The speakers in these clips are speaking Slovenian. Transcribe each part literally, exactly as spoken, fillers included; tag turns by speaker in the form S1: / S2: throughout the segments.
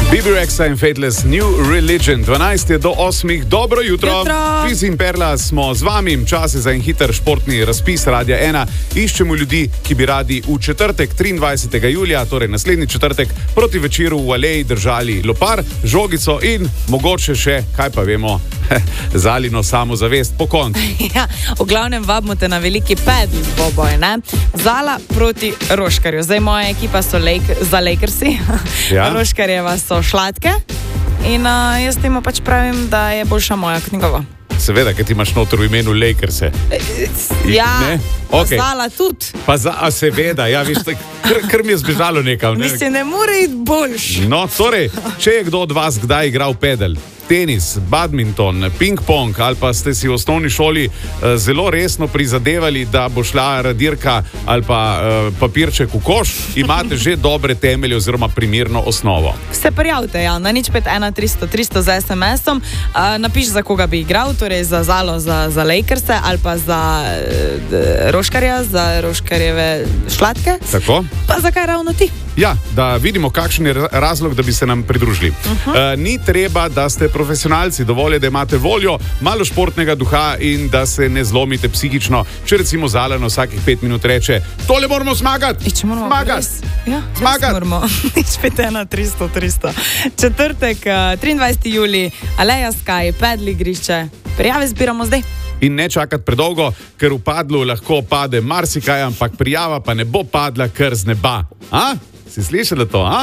S1: Bibi Rexa in Fateless New Religion. dvanajst je do osmih. Dobro jutro. Fiz in Perla smo z vami. Čas je za en hiter športni razpis Radia ena. Iščemo ljudi, ki bi radi v četrtek, triindvajsetega julija, torej naslednji četrtek, proti večeru v Aleji držali lopar, žogico in mogoče še, kaj pa vemo, Zalino samozavest po koncu.
S2: Ja, v glavnem vabimo te na veliki pedal dvoboj, ne? Zala proti Roškarju. Zdaj moja ekipa so Lake, za Lakersi, ja. Roškarjeva so Šlatke in uh, jaz temu pač pravim, da je boljša moja kot njegova.
S1: Seveda, ker ti imaš noter v imenu Lakerse.
S2: Ja, pa
S1: okay.
S2: Zala tudi.
S1: Pa za, a seveda, ja, viš, kr, kr mi je zbežalo nekam. Ne?
S2: Mislim, ne more iti boljš.
S1: No, torej, če je kdo od vas kdaj igral pedal, tenis, badminton, ping-pong ali pa ste si v osnovni šoli uh, zelo resno prizadevali, da bo šla radirka ali pa uh, papirček v koš, imate že dobre temelje oziroma primerno osnovo. Se
S2: prijavite, ja, na nič pet ena tristo tristo z es em esom, uh, napiš, za koga bi igral, torej za Zalo, za, za Lakerse ali pa za uh, Roškarja, za Roškarjeve Šlatke.
S1: Tako.
S2: Pa zakaj ravno ti?
S1: Ja, da vidimo, kakšen je razlog, da bi se nam pridružili. Uh-huh. Uh, ni treba, da ste profesionalci, dovolj je, da imate voljo, malo športnega duha in da se ne zlomite psihično, če recimo Zala na vsakih pet minut reče, tole moramo zmagati!
S2: Če moramo
S1: zmagati!
S2: Ja,
S1: zmagati!
S2: Moramo. nič pet ena tristo tristo. Četrtek, triindvajseti julij, Aleja Sky, pedal igrišče. Prijave zbiramo zdaj.
S1: In ne čakati predolgo, ker v padlu lahko pade marsikaj, ampak prijava pa ne bo padla kar z neba. A? Si slišala to, a?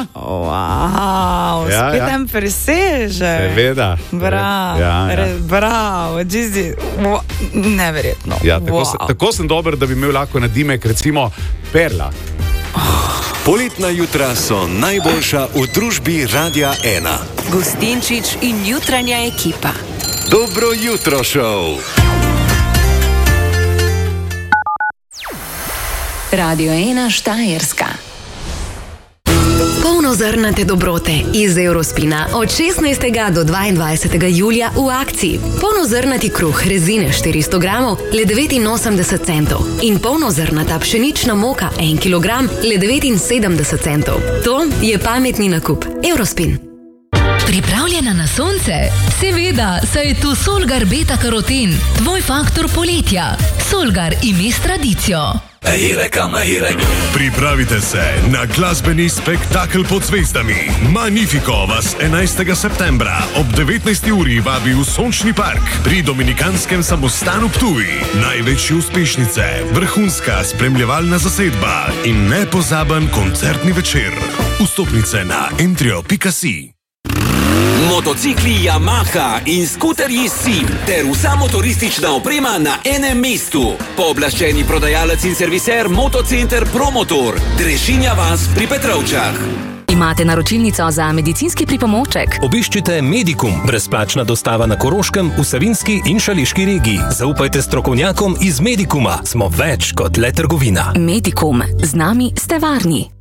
S2: Wow,
S1: ja,
S2: spet
S1: ja.
S2: en preseže.
S1: Seveda.
S2: Bravo,
S1: ja, ja.
S2: bravo, Gizi, neverjetno.
S1: Ja, tako,
S2: wow.
S1: se, tako sem dober, da bi imel lahko nadimek, recimo Perla.
S3: Poletna jutra so najboljša v družbi Radia ena.
S4: Gustinčič in jutranja ekipa.
S3: Dobro jutro, šov.
S4: Radio ena Štajerska.
S5: Polnozrnate dobrote iz Eurospina od šestnajstega do dvaindvajsetega julija v akciji. Polnozrnati kruh rezine štiristo gramov le devetinosemdeset centov in polnozrnata pšenična moka en kilogram le devetinsedemdeset centov. To je pametni nakup. Eurospin.
S6: Pripravljena na sonce? Seveda, saj je tu Solgar beta karoten, tvoj faktor poletja. Solgar ime s tradicijo.
S7: Pripravite se na glasbeni spektakel pod zvezdami. Magnifico vas enajstega septembra ob devetnajsti uri vabi v Sončni park pri Dominikanskem samostanu Ptuj. Največje uspešnice, vrhunska spremljevalna zasedba in nepozaben koncertni večer. Vstopnice na entrio pika si.
S8: Motocikli Yamaha in skuterji Sim ter vsa motoristična oprema na enem mestu. Pooblaščeni prodajalec in serviser Motocenter Promotor, Drežinja vas pri Petrovčah.
S6: Imate naročilnico za medicinski pripomoček?
S9: Obiščite Medikum, brezplačna dostava na Koroškem, v Savinjski in Šaleški regiji. Zaupajte strokovnjakom iz Medikuma, smo več kot le trgovina.
S6: Medikum, z nami ste varni.